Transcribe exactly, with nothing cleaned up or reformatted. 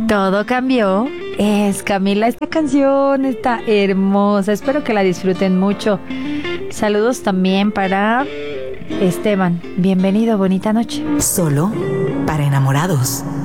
Todo cambió. Es Camila, esta canción está hermosa. Espero que la disfruten mucho. Saludos también para Esteban. Bienvenido, bonita noche. Solo para enamorados.